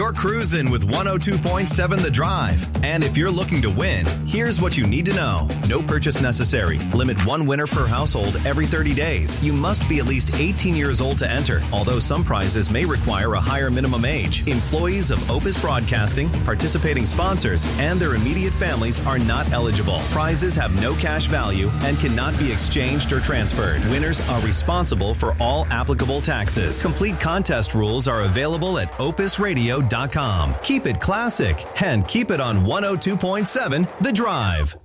You're cruising with 102.7 The Drive. And if you're looking to win, here's what you need to know. No purchase necessary. Limit one winner per household every 30 days. You must be at least 18 years old to enter, although some prizes may require a higher minimum age. Employees of Opus Broadcasting, participating sponsors, and their immediate families are not eligible. Prizes have no cash value and cannot be exchanged or transferred. Winners are responsible for all applicable taxes. Complete contest rules are available at opusradio.com. Keep it classic and keep it on 102.7 The Drive.